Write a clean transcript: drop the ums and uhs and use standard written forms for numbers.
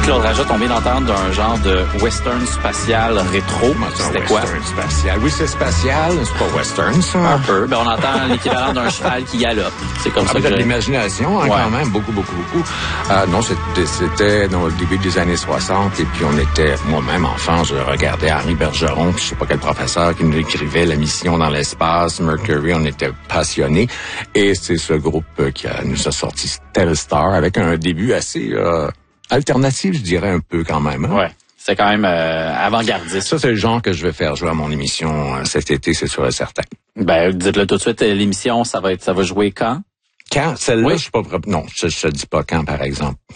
Claude Rajotte, on vient d'entendre d'un genre de western spatial rétro. C'était quoi? Western spatial. Oui, c'est spatial, c'est pas western, ça. Un peu. Ben, on entend l'équivalent d'un cheval qui galope. C'est comme ça que de l'imagination, hein, quand même, beaucoup. Non, c'était dans le début des années 60, et puis on était, moi-même, enfant, je regardais Henri Bergeron, puis je sais pas quel professeur qui nous écrivait La mission dans l'espace, Mercury, on était passionnés, et c'est ce groupe qui nous a sorti Telstar, avec un début assez alternatif, je dirais un peu quand même. Hein? Ouais. C'est quand même avant-gardiste. Ça, c'est le genre que je vais faire jouer à mon émission cet été, c'est sûr et certain. Ben, dites-le tout de suite, l'émission, ça va jouer quand? Quand? Celle-là, oui. je suis pas non, je dis pas quand, par exemple.